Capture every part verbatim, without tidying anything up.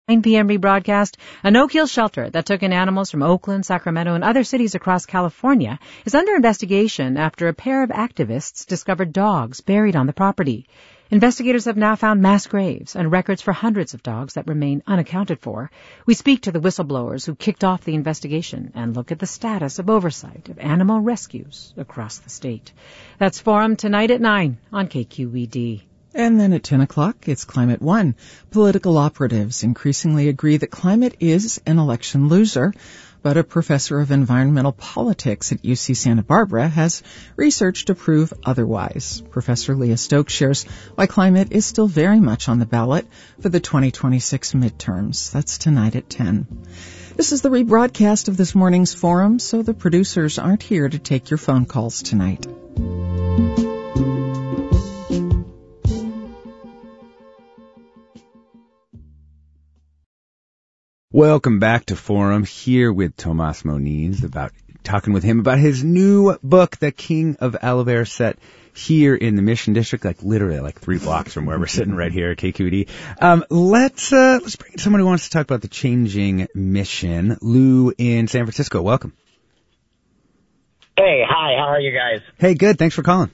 nine p.m. rebroadcast, a no-kill shelter that took in animals from Oakland, Sacramento, and other cities across California is under investigation after a pair of activists discovered dogs buried on the property. Investigators have now found mass graves and records for hundreds of dogs that remain unaccounted for. We speak to the whistleblowers who kicked off the investigation and look at the status of oversight of animal rescues across the state. That's Forum tonight at nine on K Q E D. And then at ten o'clock, it's Climate One. Political operatives increasingly agree that climate is an election loser, but a professor of environmental politics at U C Santa Barbara has research to prove otherwise. Professor Leah Stokes shares why climate is still very much on the ballot for the twenty twenty-six midterms. That's tonight at ten. This is the rebroadcast of this morning's forum, so the producers aren't here to take your phone calls tonight. Welcome back to Forum, here with Tomas Moniz, about talking with him about his new book, The King of Oliver, set here in the Mission District, like literally like three blocks from where we're sitting right here at K Q E D. Um, let's uh, let's bring in someone who wants to talk about the changing mission. Lou in San Francisco, welcome. Hey, hi, how are you guys? Hey, good. Thanks for calling.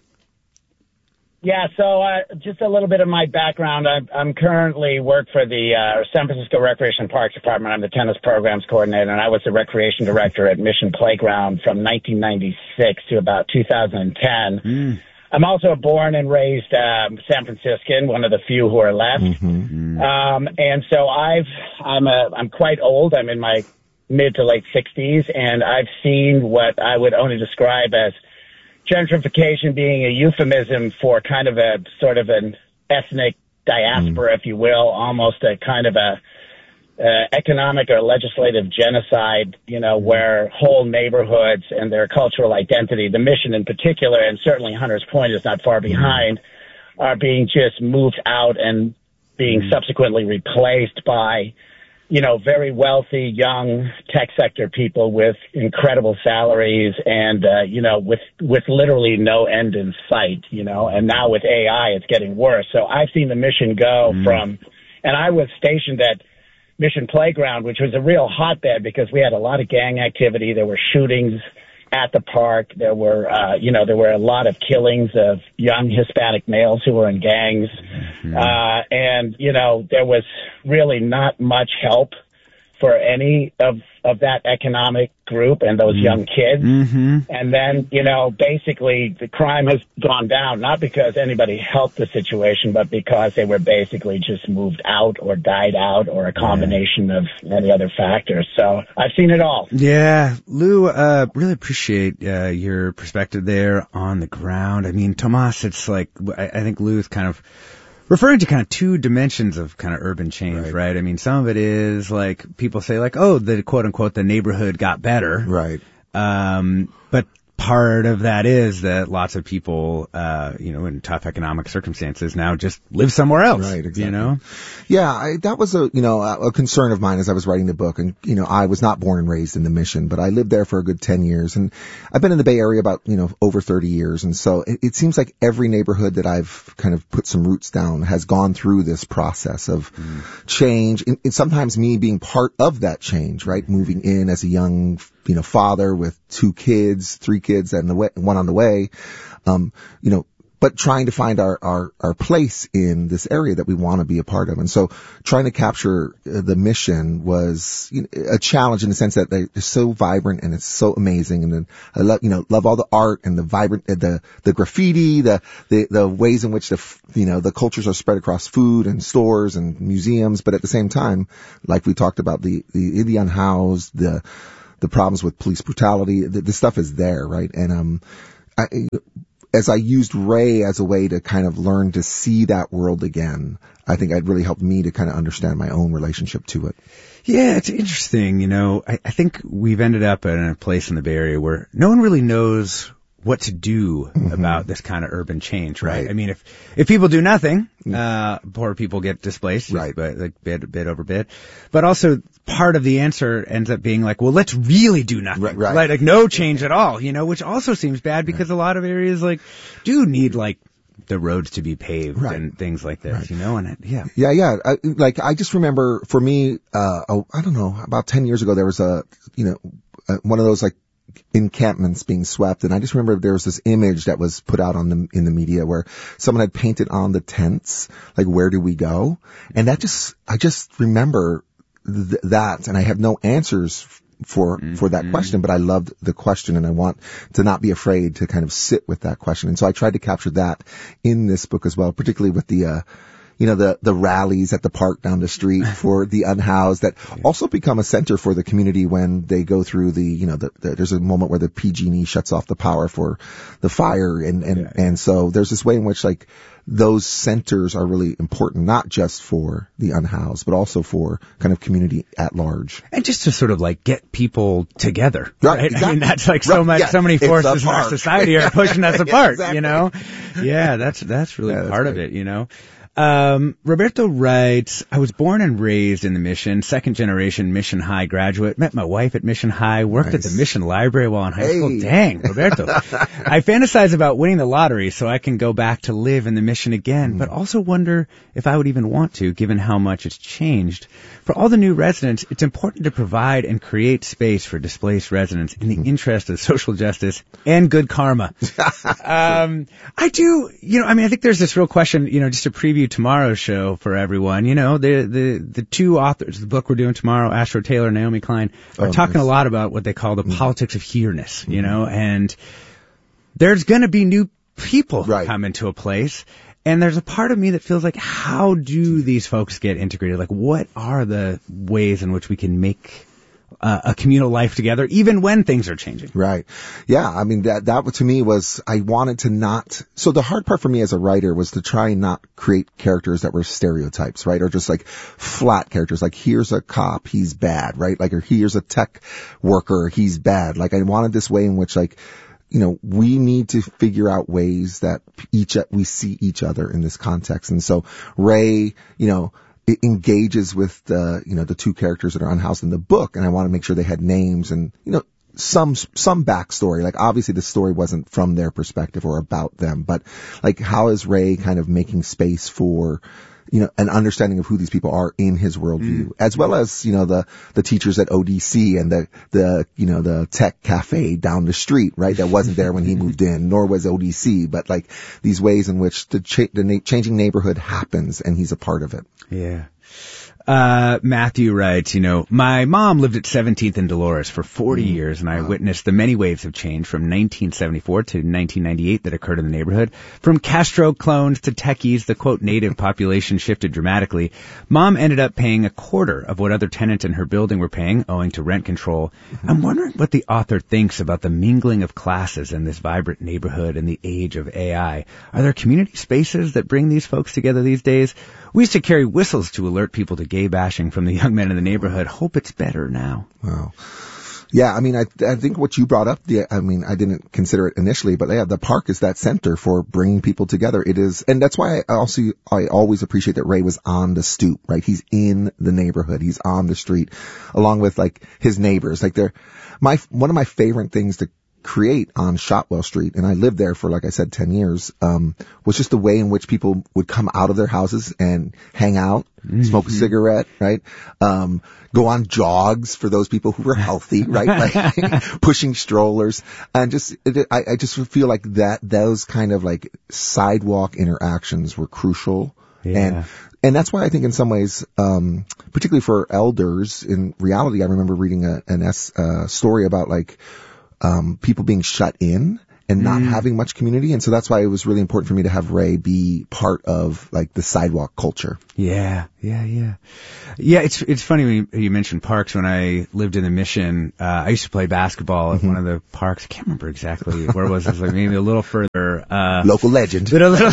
Yeah, so uh, just a little bit of my background. I'm, I'm currently work for the uh, San Francisco Recreation and Parks Department. I'm the tennis programs coordinator, and I was the recreation director at Mission Playground from nineteen ninety-six to about two thousand ten. Mm. I'm also a born and raised um, San Franciscan, one of the few who are left. Mm-hmm. Um, and so I've I'm a I'm quite old. I'm in my mid to late sixties, and I've seen what I would only describe as gentrification being a euphemism for kind of a sort of an ethnic diaspora, mm. if you will, almost a kind of a uh, economic or legislative genocide, you know, where whole neighborhoods and their cultural identity, the Mission in particular, and certainly Hunters Point is not far behind, mm. are being just moved out and being mm. subsequently replaced by, you know, very wealthy, young tech sector people with incredible salaries and, uh, you know, with, with literally no end in sight, you know, and now with A I, it's getting worse. So I've seen the Mission go mm. from, and I was stationed at Mission Playground, which was a real hotbed because we had a lot of gang activity. There were shootings at the park. There were, uh, you know, there were a lot of killings of young Hispanic males who were in gangs. Mm-hmm. Uh, and, you know, there was really not much help for any of, of that economic group and those mm-hmm. young kids. Mm-hmm. And then, you know, basically the crime has gone down, not because anybody helped the situation, but because they were basically just moved out or died out or a combination yeah. of many other factors. So I've seen it all. Yeah. Lou, uh, really appreciate uh, your perspective there on the ground. I mean, Tomas, it's like, I, I think Lou is kind of referring to kind of two dimensions of kind of urban change, right. right? I mean, some of it is like people say like, oh, the quote unquote, the neighborhood got better. Right. Um, but part of that is that lots of people, uh, you know, in tough economic circumstances now just live somewhere else. Right, exactly. You know? Yeah, I, that was a, you know, a, a concern of mine as I was writing the book. And, you know, I was not born and raised in the Mission, but I lived there for a good ten years. And I've been in the Bay Area about, you know, over thirty years. And so it, it seems like every neighborhood that I've kind of put some roots down has gone through this process of mm. change. And, and sometimes me being part of that change, right? Moving in as a young, you know, father with two kids, three kids and the way, one on the way, um, you know, but trying to find our, our, our place in this area that we want to be a part of. And so trying to capture the Mission was, you know, a challenge in the sense that they're so vibrant and it's so amazing. And then I love, you know, love all the art and the vibrant, the, the graffiti, the, the, the ways in which the, you know, the cultures are spread across food and stores and museums. But at the same time, like we talked about, the, the Indian house, the, the problems with police brutality, the, the stuff is there, right? And, um, I, as I used Ray as a way to kind of learn to see that world again, I think it really helped me to kind of understand my own relationship to it. Yeah, it's interesting. You know, I, I think we've ended up in a place in the Bay Area where no one really knows what to do mm-hmm. about this kind of urban change, right? right? I mean, if if people do nothing, uh, poor people get displaced, right? But like bit bit over bit. But also part of the answer ends up being like, well, let's really do nothing, right? right. Like, like no change at all, you know, which also seems bad because right. a lot of areas like do need like the roads to be paved Right. and things like this, Right. you know, and it, yeah. Yeah, yeah. I, like, I just remember for me, uh, oh, I don't know, about ten years ago, there was a, you know, uh, one of those like encampments being swept. And I just remember there was this image that was put out on the, in the media where someone had painted on the tents, like, where do we go? And that just, I just remember th- that, and I have no answers for, mm-hmm. for that question, but I loved the question, and I want to not be afraid to kind of sit with that question. And so I tried to capture that in this book as well, particularly with the, uh, you know, the, the rallies at the park down the street for the unhoused that also become a center for the community when they go through the, you know, the, the, there's a moment where the P G and E shuts off the power for the fire. And, and, yeah. and so there's this way in which, like, those centers are really important, not just for the unhoused, but also for kind of community at large. And just to sort of like get people together. Right. right? Exactly. I mean, that's like so right. much, yeah. so many forces in our park. society are pushing us apart, exactly. you know? Yeah, that's, that's really yeah, that's part great. of it, you know? Um, Roberto writes, I was born and raised in the Mission, second generation Mission High graduate, met my wife at Mission High, worked nice. at the Mission Library while in high hey. school. Dang, Roberto. I fantasize about winning the lottery so I can go back to live in the Mission again, mm. but also wonder if I would even want to, given how much it's changed. For all the new residents, it's important to provide and create space for displaced residents in the interest of social justice and good karma. um, I do, you know, I mean, I think there's this real question, you know, just to preview tomorrow's show for everyone. You know, the the the two authors, the book we're doing tomorrow, Astro Taylor and Naomi Klein, are oh, talking nice. a lot about what they call the mm-hmm. politics of here-ness, you mm-hmm. know, and there's going to be new people right. come into a place. And there's a part of me that feels like, how do these folks get integrated? Like, what are the ways in which we can make uh, a communal life together, even when things are changing? Right. Yeah. I mean, that, that to me was, I wanted to not, so the hard part for me as a writer was to try and not create characters that were stereotypes, right? Or just like flat characters, like here's a cop, he's bad, right? Like, or here's a tech worker, he's bad. Like, I wanted this way in which, like, you know, we need to figure out ways that each, we see each other in this context. And so Ray, you know, it engages with the, you know, the two characters that are unhoused in the book. And I want to make sure they had names and, you know, some, some backstory. Like, obviously the story wasn't from their perspective or about them, but like, how is Ray kind of making space for, you know, an understanding of who these people are in his worldview, mm. as well as, you know, the, the teachers at O D C and the, the, you know, the tech cafe down the street, right? That wasn't there when he moved in, nor was O D C, but like these ways in which the, cha- the na- changing neighborhood happens and he's a part of it. Yeah. Uh, Matthew writes, you know, my mom lived at seventeenth and Dolores for forty mm, years, and I wow. witnessed the many waves of change from nineteen seventy-four to nineteen ninety-eight that occurred in the neighborhood. From Castro clones to techies, the, quote, native population shifted dramatically. Mom ended up paying a quarter of what other tenants in her building were paying, owing to rent control. Mm-hmm. I'm wondering what the author thinks about the mingling of classes in this vibrant neighborhood in the age of A I. Are there community spaces that bring these folks together these days? We used to carry whistles to alert people to gay bashing from the young men in the neighborhood. Hope it's better now. Wow. Yeah, I mean, I, I think what you brought up, the, I mean, I didn't consider it initially, but yeah, the park is that center for bringing people together. It is, and that's why I also, I always appreciate that Ray was on the stoop, right? He's in the neighborhood. He's on the street along with like his neighbors. Like they're, my, one of my favorite things to create on Shotwell Street, and I lived there for, like I said, ten years, um, was just the way in which people would come out of their houses and hang out, mm-hmm. smoke a cigarette, right? Um, go on jogs for those people who were healthy, right? Like pushing strollers, and just, it, I, I just feel like that, those kind of like sidewalk interactions were crucial. Yeah. And, and that's why I think in some ways, um, particularly for elders in reality, I remember reading a, an S, uh, story about like, Um, people being shut in and not mm. having much community. And so that's why it was really important for me to have Ray be part of like the sidewalk culture. Yeah, yeah, yeah. Yeah, it's it's funny when you, you mentioned parks. When I lived in the Mission, uh, I used to play basketball at mm-hmm. one of the parks. I can't remember exactly where it was. It was like maybe a little further. Uh, Local legend. But a little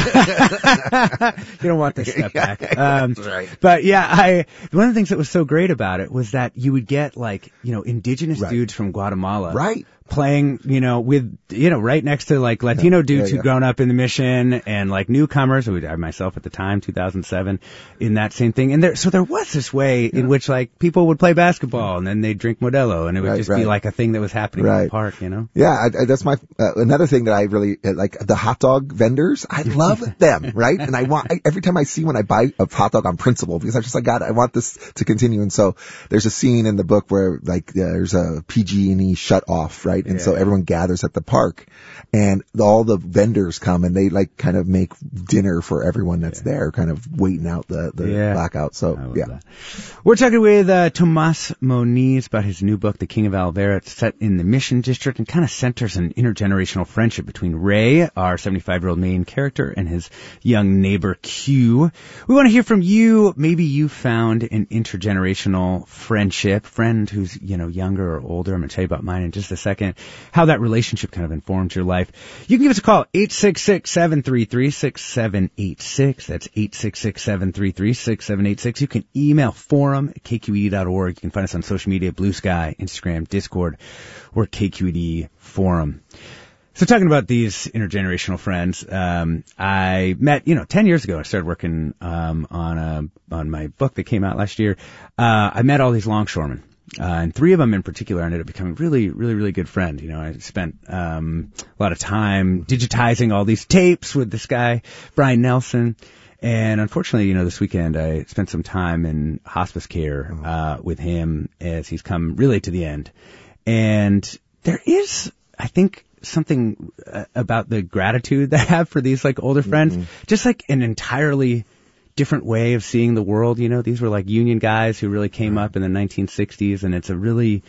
you don't want to step back. Um, That's right. But yeah, I one of the things that was so great about it was that you would get like, you know, indigenous right. dudes from Guatemala. Right. playing, you know, with, you know, right next to like Latino yeah, dudes yeah, yeah. who'd grown up in the mission and like newcomers, who I myself at the time, two thousand seven, in that same thing. And there, so there was this way yeah. in which like people would play basketball and then they'd drink Modelo and it would right, just right. be like a thing that was happening right. in the park, you know? Yeah, I, I, that's my, uh, another thing that I really, uh, like the hot dog vendors, I love them, right? And I want, I, every time I see one, I buy a hot dog on principle because I'm just like, God, I want this to continue. And so there's a scene in the book where like uh, there's a P G and E shut off, right? And yeah. so everyone gathers at the park and all the vendors come and they like kind of make dinner for everyone that's yeah. there, kind of waiting out the, the yeah. blackout. So yeah. That. We're talking with uh, Tomas Moniz about his new book, The King of Alavera. It's set in the Mission District and kind of centers an intergenerational friendship between Ray, our seventy-five-year-old main character, and his young neighbor Q. We want to hear from you. Maybe you found an intergenerational friendship, friend who's, you know, younger or older. I'm going to tell you about mine in just a second, how that relationship kind of informed your life. You can give us a call, eight six six, seven three three, six seven eight six. That's eight six six, seven three three, six seven eight six. You can email forum at k q e d dot org. You can find us on social media, Blue Sky, Instagram, Discord, or K Q E D Forum. So talking about these intergenerational friends, um, I met, you know, ten years ago, I started working, um, on a, on my book that came out last year. Uh, I met all these longshoremen. Uh, and three of them in particular ended up becoming really, really, really good friends. You know, I spent, um, a lot of time digitizing all these tapes with this guy, Brian Nelson. And unfortunately, you know, this weekend I spent some time in hospice care, uh, with him as he's come really to the end. And there is, I think, something uh, about the gratitude that I have for these like older friends, mm-hmm. just like an entirely different way of seeing the world. You know, these were like union guys who really came up in the nineteen sixties, and it's a really,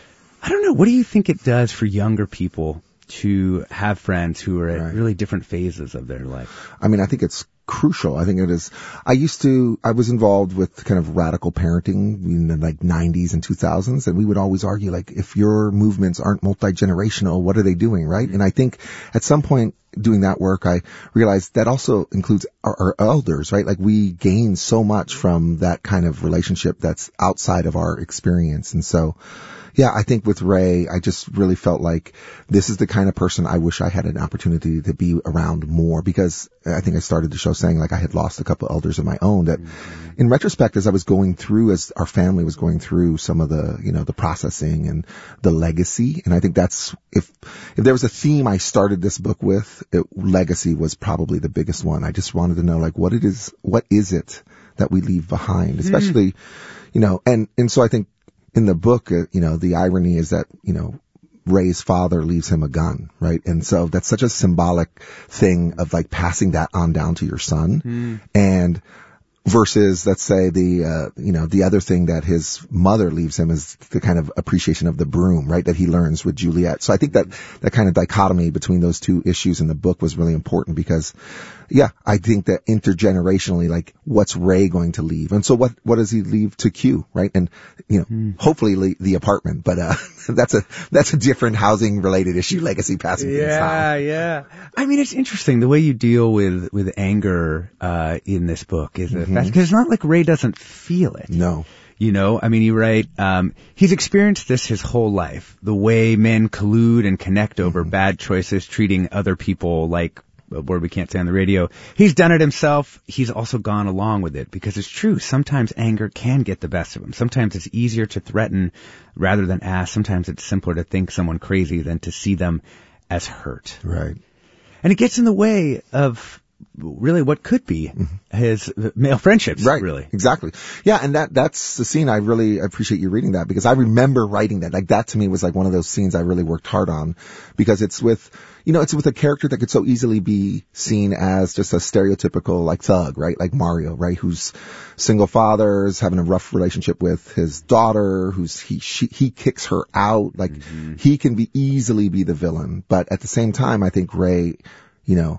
I don't know, what do you think it does for younger people to have friends who are at right. really different phases of their life? I mean, I think it's crucial. I think it is. I used to, I was involved with kind of radical parenting in the like nineties and two thousands, and we would always argue like, if your movements aren't multi-generational, what are they doing, right? Mm-hmm. And I think at some point doing that work, I realized that also includes our, our elders, right? Like we gain so much from that kind of relationship that's outside of our experience. And so, yeah, I think with Ray, I just really felt like this is the kind of person I wish I had an opportunity to be around more, because I think I started the show saying like I had lost a couple elders of my own that mm-hmm. in retrospect, as I was going through, as our family was going through some of the, you know, the processing and the legacy. And I think that's, if, if there was a theme I started this book with, it, legacy was probably the biggest one. I just wanted to know like what it is, what is it that we leave behind, especially, mm-hmm. you know, and, and so I think, in the book, uh, you know, the irony is that, you know, Ray's father leaves him a gun, right? And so that's such a symbolic thing of like passing that on down to your son. Mm. And versus, let's say, the, uh, you know, the other thing that his mother leaves him is the kind of appreciation of the broom, right? That he learns with Juliet. So I think that that kind of dichotomy between those two issues in the book was really important because, yeah, I think that intergenerationally, like, what's Ray going to leave? And so what, what does he leave to Q, right? And, you know, mm. hopefully le- the apartment, but, uh, that's a, that's a different housing related issue, legacy passing. Yeah, yeah. I mean, it's interesting the way you deal with, with anger, uh, in this book is mm-hmm. because it's not like Ray doesn't feel it. No. You know, I mean, you write, um, he's experienced this his whole life, the way men collude and connect over mm-hmm. bad choices, treating other people like a word we can't say on the radio. He's done it himself. He's also gone along with it because it's true. Sometimes anger can get the best of him. Sometimes it's easier to threaten rather than ask. Sometimes it's simpler to think someone crazy than to see them as hurt. Right. And it gets in the way of really what could be mm-hmm. his male friendships. Right. Really. Exactly. Yeah. And that, that's the scene. I really appreciate you reading that because I remember writing that. Like that to me was like one of those scenes I really worked hard on because it's with, you know, it's with a character that could so easily be seen as just a stereotypical like thug, right? Like Mario, right? Who's single father, is having a rough relationship with his daughter, who's he, she, he kicks her out. Like mm-hmm. he can be easily be the villain. But at the same time, I think Ray, you know,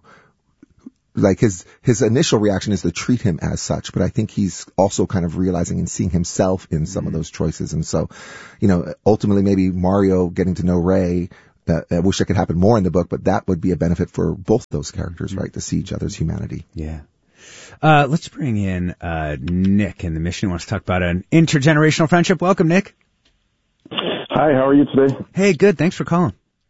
like his, his initial reaction is to treat him as such, but I think he's also kind of realizing and seeing himself in some mm-hmm. of those choices. And so, you know, ultimately maybe Mario getting to know Ray, uh, I wish that could happen more in the book, but that would be a benefit for both those characters, mm-hmm. right? To see each other's humanity. Yeah. Uh, let's bring in, uh, Nick in the Mission. He wants to talk about an intergenerational friendship. Welcome, Nick. Hi, how are you today? Hey, good. Thanks for calling.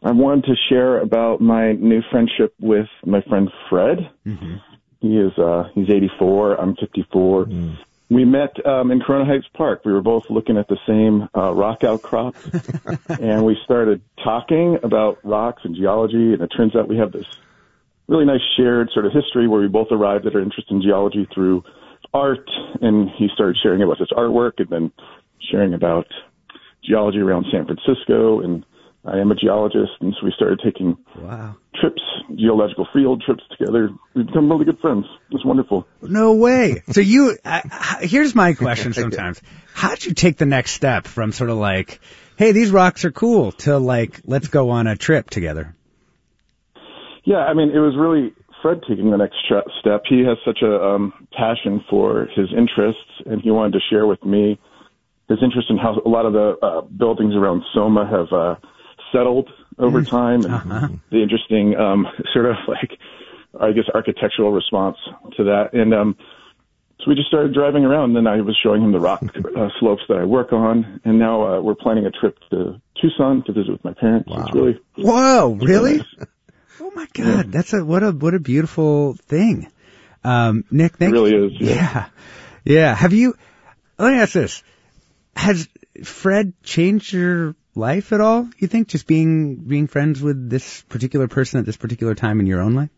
I wanted to share about my new friendship with my friend Fred. Mm-hmm. He is, uh, he's eighty-four. I'm fifty-four. Mm. We met um, in Corona Heights Park. We were both looking at the same uh, rock outcrop, and we started talking about rocks and geology, and it turns out we have this really nice shared sort of history where we both arrived at our interest in geology through art, and he started sharing about his artwork and then sharing about geology around San Francisco, and I am a geologist, and so we started taking wow. trips, geological field trips together. We've become really good friends. It's wonderful. No way. So you, uh, here's my question sometimes. How did you take the next step from sort of like, hey, these rocks are cool, to like, let's go on a trip together? Yeah, I mean, it was really Fred taking the next step. He has such a um, passion for his interests, and he wanted to share with me his interest in how a lot of the uh, buildings around Soma have uh, settled over time, and uh-huh. the interesting um, sort of like, I guess, architectural response to that. And um, so we just started driving around, and then I was showing him the rock uh, slopes that I work on, and now uh, we're planning a trip to Tucson to visit with my parents. Wow. It's really Whoa, it's really? Nice. Oh my God, yeah. That's a what a what a beautiful thing, um, Nick. Thank it really you. is. Yeah. yeah, yeah. Have you? Let me ask this: has Fred changed your life at all? You think just being being friends with this particular person at this particular time in your own life?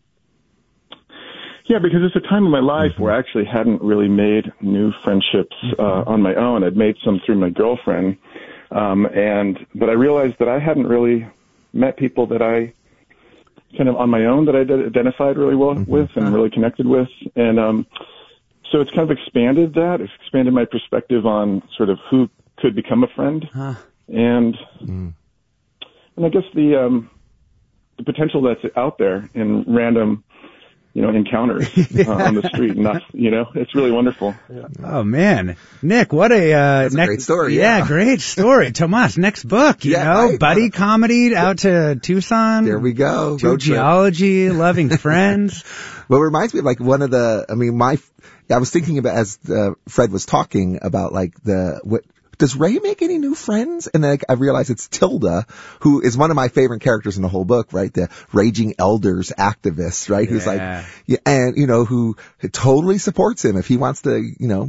Yeah, because it's a time in my life mm-hmm. where I actually hadn't really made new friendships uh, on my own. I'd made some through my girlfriend, um, and but I realized that I hadn't really met people that I kind of on my own that I identified really well mm-hmm. with and really connected with. And um, so it's kind of expanded that. It's expanded my perspective on sort of who could become a friend. Huh. And mm. and I guess the um, the potential that's out there in random, you know, encounters uh, on the street. Not, you know, it's really wonderful. Yeah. Oh man, Nick, what a, uh, That's next, a great story. Yeah, yeah. great story. Tomas, next book, you yeah, know, right. buddy comedy out to Tucson. There we go. To geology, loving friends. Well, it reminds me of like one of the, I mean, my, I was thinking about as uh, Fred was talking about like the, what, does Ray make any new friends? And then I, I realized it's Tilda, who is one of my favorite characters in the whole book, right? The raging elders activist, right? Yeah. Who's like, yeah, and you know, who totally supports him if he wants to, you know,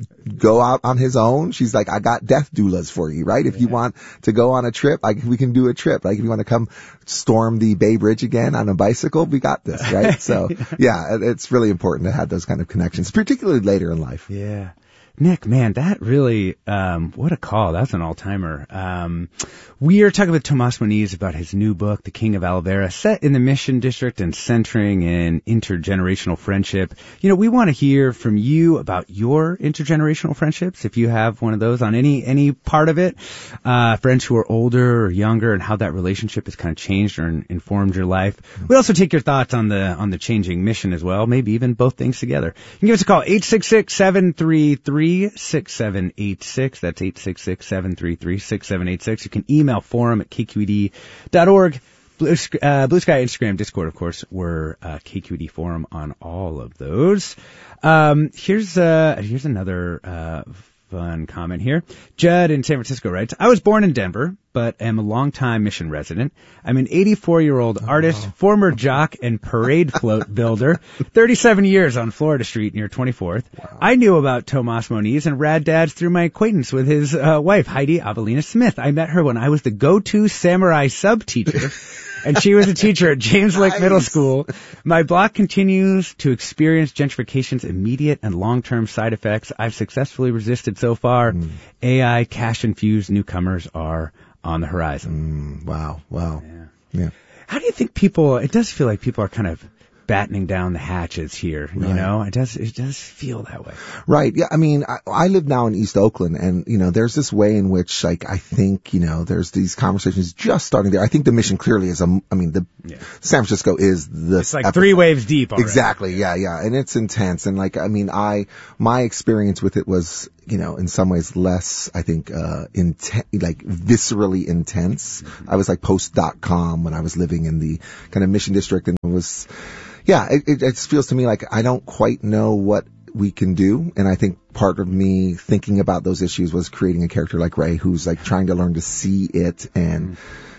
go out on his own. She's like, I got death doulas for you, right? If yeah. you want to go on a trip, like we can do a trip. Like if you want to come storm the Bay Bridge again on a bicycle, we got this, right? So yeah, it's really important to have those kind of connections, particularly later in life. Yeah. Nick, man, that really, um, what a call. That's an all-timer. Um, we are talking with Tomas Moniz about his new book, The King of Alavera, set in the Mission District and centering in intergenerational friendship. You know, we want to hear from you about your intergenerational friendships, if you have one of those on any, any part of it, uh, friends who are older or younger and how that relationship has kind of changed or informed your life. We also take your thoughts on the, on the changing mission as well, maybe even both things together. You can give us a call, eight six six, seven three three, six seven eight six. That's eight six six, seven three three, six seven eight six. You can email forum at k q e d dot org. Blue, uh, Blue Sky, Instagram, Discord, of course, we're uh, K Q E D Forum on all of those. Um, here's uh, here's another uh, fun comment here. Judd in San Francisco writes, I was born in Denver, but am a longtime Mission resident. I'm an eighty-four-year-old oh, artist, wow. former jock and parade float builder, thirty-seven years on Florida Street near twenty-fourth. Wow. I knew about Tomas Moniz and Rad Dads through my acquaintance with his uh, wife, Heidi Avelina Smith. I met her when I was the go-to samurai sub-teacher, and she was a teacher at James Lake nice. Middle School. My block continues to experience gentrification's immediate and long-term side effects. I've successfully resisted so far. Mm. A I cash-infused newcomers are on the horizon. Mm, wow, wow. Yeah. yeah. How do you think people, it does feel like people are kind of battening down the hatches here, you right. know? It does, it does feel that way. Right. Yeah. I mean, I, I live now in East Oakland, and, you know, there's this way in which, like, I think, you know, there's these conversations just starting there. I think the mission clearly is, a, I mean, the yeah. San Francisco is the... It's like three waves deep already. Exactly. Yeah, yeah. And it's intense. And, like, I mean, I, my experience with it was, you know, in some ways less, I think, uh, inten- like viscerally intense. Mm-hmm. I was like post dot com when I was living in the kind of Mission District, and it was, yeah, it, it, it just feels to me like I don't quite know what we can do. And I think part of me thinking about those issues was creating a character like Ray, who's like trying to learn to see it and,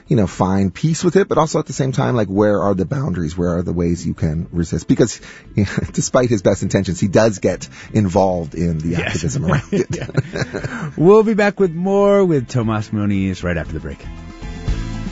you know, find peace with it, but also at the same time, like, where are the boundaries? Where are the ways you can resist? Because you know, despite his best intentions, he does get involved in the Yes. activism around it. Yeah. We'll be back with more with Tomas Moniz right after the break.